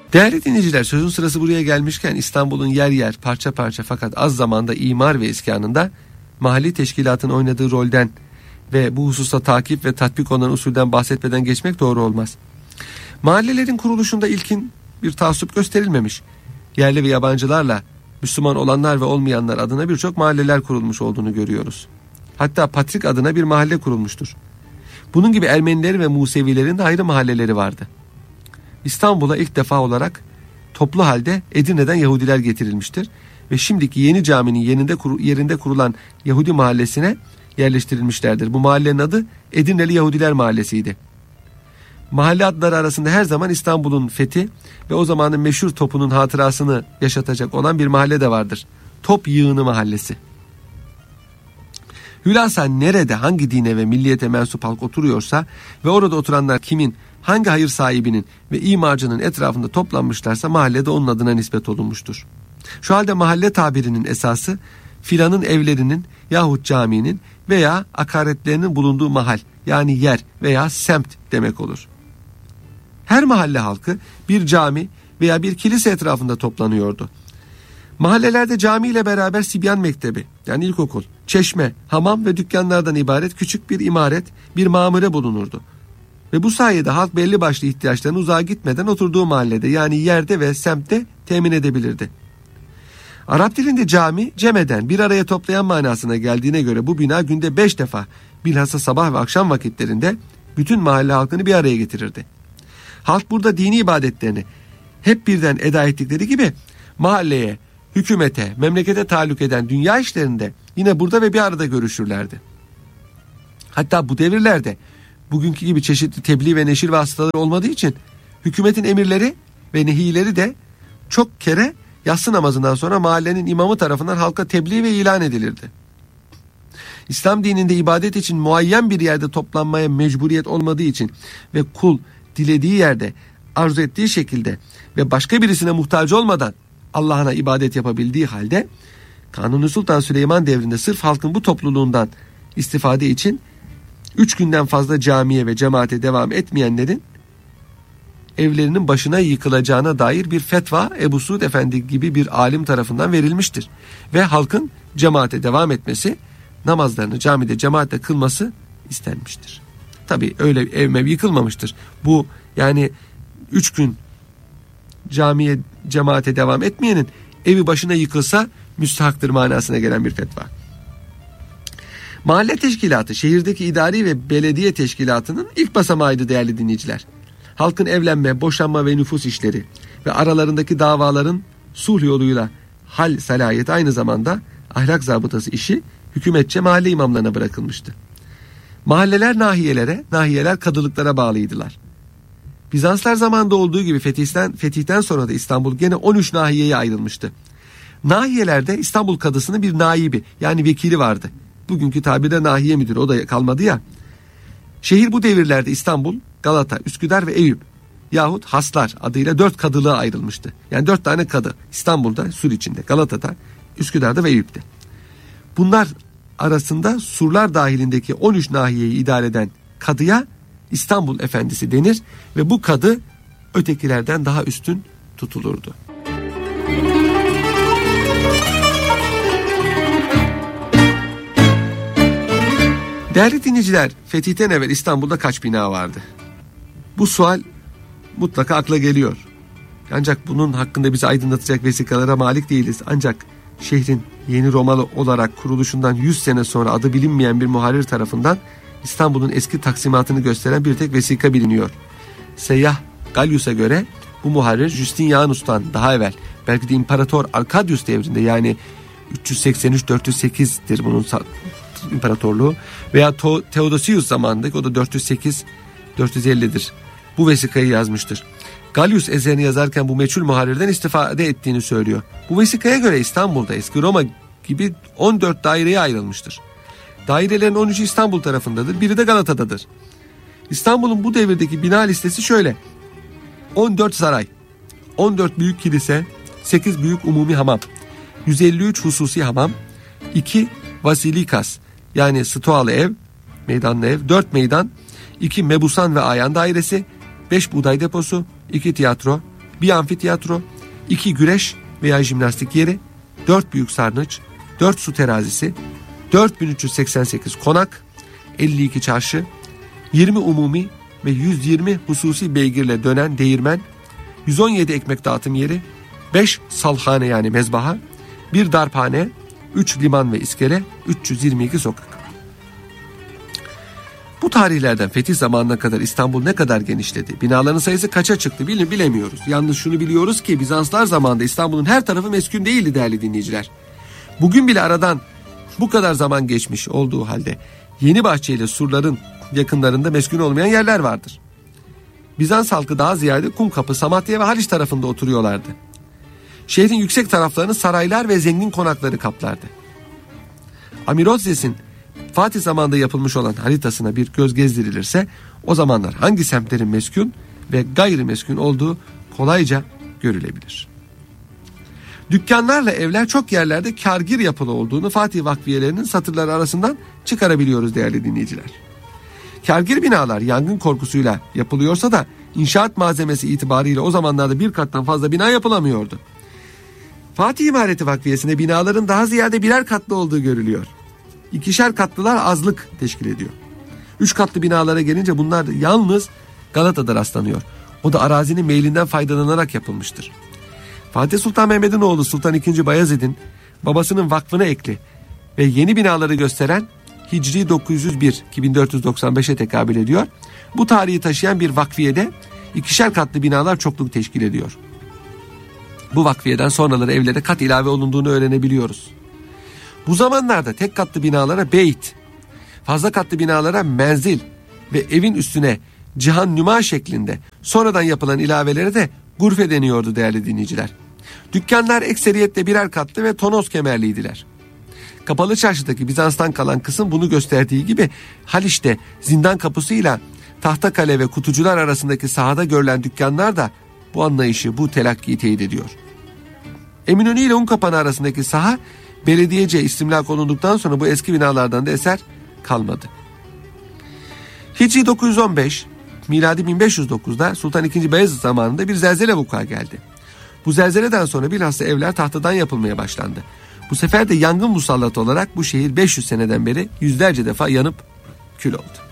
Değerli dinleyiciler, sözün sırası buraya gelmişken İstanbul'un yer yer, parça parça fakat az zamanda imar ve iskanında mahalli teşkilatın oynadığı rolden ve bu hususta takip ve tatbik olan usulden bahsetmeden geçmek doğru olmaz. Mahallelerin kuruluşunda ilkin bir taassup gösterilmemiş. Yerli ve yabancılarla Müslüman olanlar ve olmayanlar adına birçok mahalleler kurulmuş olduğunu görüyoruz. Hatta Patrik adına bir mahalle kurulmuştur. Bunun gibi Ermenilerin ve Musevilerin de ayrı mahalleleri vardı. İstanbul'a ilk defa olarak toplu halde Edirne'den Yahudiler getirilmiştir ve şimdiki yeni caminin yerinde kurulan Yahudi mahallesine yerleştirilmişlerdir. Bu mahallenin adı Edirneli Yahudiler Mahallesi'ydi. Mahalle adları arasında her zaman İstanbul'un fethi ve o zamanın meşhur topunun hatırasını yaşatacak olan bir mahalle de vardır. Top Yığını Mahallesi. Hülasa nerede hangi dine ve milliyete mensup halk oturuyorsa ve orada oturanlar kimin, hangi hayır sahibinin ve imarcının etrafında toplanmışlarsa mahallede onun adına nispet olunmuştur. Şu halde mahalle tabirinin esası filanın evlerinin yahut caminin veya akaretlerinin bulunduğu mahal, yani yer veya semt demek olur. Her mahalle halkı bir cami veya bir kilise etrafında toplanıyordu. Mahallelerde cami ile beraber Sibyan Mektebi, yani ilkokul, çeşme, hamam ve dükkanlardan ibaret küçük bir imaret, bir mamure bulunurdu. Ve bu sayede halk belli başlı ihtiyaçlarını uzağa gitmeden oturduğu mahallede, yani yerde ve semtte temin edebilirdi. Arap dilinde cami, cemeden, bir araya toplayan manasına geldiğine göre bu bina günde 5 defa, bilhassa sabah ve akşam vakitlerinde bütün mahalle halkını bir araya getirirdi. Halk burada dini ibadetlerini hep birden eda ettikleri gibi mahalleye, hükümete, memlekete taalluk eden dünya işlerinde yine burada ve bir arada görüşürlerdi. Hatta bu devirlerde bugünkü gibi çeşitli tebliğ ve neşir vasıtaları olmadığı için hükümetin emirleri ve nehileri de çok kere yatsı namazından sonra mahallenin imamı tarafından halka tebliğ ve ilan edilirdi. İslam dininde ibadet için muayyen bir yerde toplanmaya mecburiyet olmadığı için ve kul dilediği yerde arzu ettiği şekilde ve başka birisine muhtaç olmadan Allah'ına ibadet yapabildiği halde Kanuni Sultan Süleyman devrinde sırf halkın bu topluluğundan istifade için 3 günden fazla camiye ve cemaate devam etmeyenlerin evlerinin başına yıkılacağına dair bir fetva Ebu Suud Efendi gibi bir alim tarafından verilmiştir. Ve halkın cemaate devam etmesi, namazlarını camide cemaatle kılması istenmiştir. Tabi öyle ev yıkılmamıştır. Bu yani 3 gün camiye cemaate devam etmeyenin evi başına yıkılsa müstahaktır manasına gelen bir fetva. Mahalle teşkilatı şehirdeki idari ve belediye teşkilatının ilk basamağıydı değerli dinleyiciler. Halkın evlenme, boşanma ve nüfus işleri ve aralarındaki davaların sulh yoluyla hal salayeti aynı zamanda ahlak zabıtası işi hükümetçe mahalle imamlarına bırakılmıştı. Mahalleler nahiyelere, nahiyeler kadılıklara bağlıydılar. Bizanslar zamanında olduğu gibi fetihten sonra da İstanbul gene 13 nahiyeye ayrılmıştı. Nahiyelerde İstanbul kadısının bir naibi, yani vekili vardı. Bugünkü tabirde nahiye müdürü, o da kalmadı ya. Şehir bu devirlerde İstanbul, Galata, Üsküdar ve Eyüp yahut Haslar adıyla 4 kadılığa ayrılmıştı. Yani 4 tane kadı İstanbul'da, Sur içinde, Galata'da, Üsküdar'da ve Eyüp'te. Bunlar arasında surlar dahilindeki 13 nahiyeyi idare eden kadıya İstanbul Efendisi denir ve bu kadı ötekilerden daha üstün tutulurdu. Değerli dinleyiciler, fetihten evvel İstanbul'da kaç bina vardı? Bu sual mutlaka akla geliyor. Ancak bunun hakkında bizi aydınlatacak vesikalara malik değiliz. Ancak şehrin yeni Romalı olarak kuruluşundan 100 sene sonra adı bilinmeyen bir muharrir tarafından İstanbul'un eski taksimatını gösteren bir tek vesika biliniyor. Seyyah Gallius'a göre bu muharrir Justinianus'tan daha evvel, belki de İmparator Arkadius devrinde, yani 383-408'dir bunun imparatorluğu, veya Theodosius zamanındaki, o da 408-450'dir. Bu vesikayı yazmıştır. Gallius eserini yazarken bu meçhul muharrirden istifade ettiğini söylüyor. Bu vesikaya göre İstanbul'da eski Roma gibi 14 daireye ayrılmıştır. Dairelerin 13'ü İstanbul tarafındadır, biri de Galata'dadır. İstanbul'un bu devirdeki bina listesi şöyle: 14 saray, 14 büyük kilise, 8 büyük umumi hamam, 153 hususi hamam, 2 vasilikas yani stoalı ev, meydanlı ev, 4 meydan, 2 mebusan ve ayan dairesi, 5 buğday deposu, 2 tiyatro, bir amfiteyatro, 2 güreş veya jimnastik yeri, 4 büyük sarnıç, 4 su terazisi, 4388 konak, 52 çarşı, 20 umumi ve 120 hususi beygirle dönen değirmen, 117 ekmek dağıtım yeri, 5 salhane yani mezbaha, 1 darphane, 3 liman ve iskele, 322 sokak. Bu tarihlerden fetih zamanına kadar İstanbul ne kadar genişledi? Binaların sayısı kaça çıktı bilemiyoruz. Yalnız şunu biliyoruz ki Bizanslar zamanında İstanbul'un her tarafı meskun değildi değerli dinleyiciler. Bugün bile aradan bu kadar zaman geçmiş olduğu halde Yenibahçe ile surların yakınlarında meskun olmayan yerler vardır. Bizans halkı daha ziyade Kumkapı, Samatya ve Haliç tarafında oturuyorlardı. Şehrin yüksek taraflarını saraylar ve zengin konakları kaplardı. Amirodzes'in Fatih zamanında yapılmış olan haritasına bir göz gezdirilirse o zamanlar hangi semtlerin meskun ve gayrimeskun olduğu kolayca görülebilir. Dükkanlarla evler çok yerlerde kârgir yapılı olduğunu Fatih vakfiyelerinin satırları arasından çıkarabiliyoruz değerli dinleyiciler. Kârgir binalar yangın korkusuyla yapılıyorsa da inşaat malzemesi itibariyle o zamanlarda bir kattan fazla bina yapılamıyordu. Fatih İmareti Vakfiyesi'nde binaların daha ziyade birer katlı olduğu görülüyor. 2'şer katlılar azlık teşkil ediyor. 3 katlı binalara gelince bunlar yalnız Galata'da rastlanıyor. O da arazinin meylinden faydalanarak yapılmıştır. Fatih Sultan Mehmet'in oğlu Sultan II. Bayezid'in babasının vakfına ekli ve yeni binaları gösteren Hicri 901 ki 1495'e tekabül ediyor. Bu tarihi taşıyan bir vakfiyede 2'şer katlı binalar çokluk teşkil ediyor. Bu vakfiyeden sonraları evlere kat ilave olunduğunu öğrenebiliyoruz. Bu zamanlarda tek katlı binalara beyt, fazla katlı binalara menzil ve evin üstüne cihan nüma şeklinde sonradan yapılan ilavelere de gurfe deniyordu değerli dinleyiciler. Dükkanlar ekseriyetle birer katlı ve tonoz kemerliydiler. Kapalı Çarşı'daki Bizans'tan kalan kısım bunu gösterdiği gibi Haliç'te zindan kapısıyla Tahtakale ve Kutucular arasındaki sahada görülen dükkanlar da bu anlayışı, bu telakkiyi teyit ediyor. Eminönü ile Unkapanı arasındaki saha belediyece istimlak olunduktan sonra bu eski binalardan da eser kalmadı. Hicri 915, miladi 1509'da Sultan II. Bayezid zamanında bir zelzele vuku'a geldi. Bu zelzeleden sonra bilhassa evler tahtadan yapılmaya başlandı. Bu sefer de yangın musallat olarak bu şehir 500 seneden beri yüzlerce defa yanıp kül oldu.